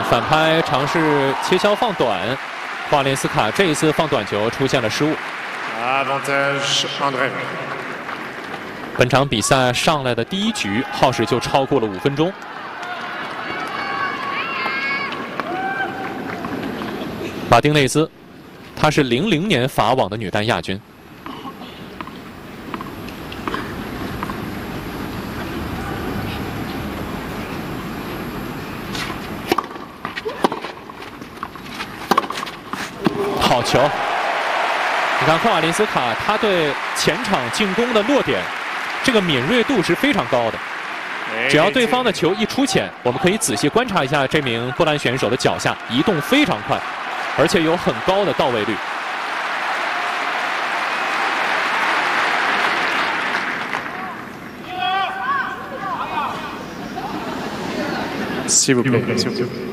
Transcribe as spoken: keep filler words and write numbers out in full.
反拍尝试切削放短，华连斯卡这一次放短球出现了失误。 Avantage André。 本场比赛上来的第一局耗时就超过了五分钟。马丁内兹，她是零零年法网的女单亚军。 好球！你看库瓦林斯卡，他对前场进攻的落点，这个敏锐度是非常高的。只要对方的球一出浅，我们可以仔细观察一下这名波兰选手的脚下移动非常快，而且有很高的到位率。 S'il vous plaît. S'il vous plaît.